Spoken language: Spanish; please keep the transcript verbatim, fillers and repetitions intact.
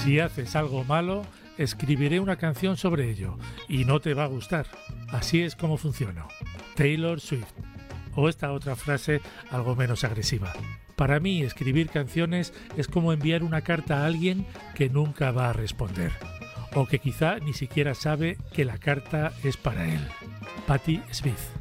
Si haces algo malo, escribiré una canción sobre ello y no te va a gustar. Así es como funciono. Taylor Swift. O esta otra frase algo menos agresiva. Para mí, escribir canciones es como enviar una carta a alguien que nunca va a responder. O que quizá ni siquiera sabe que la carta es para él. Patti Smith.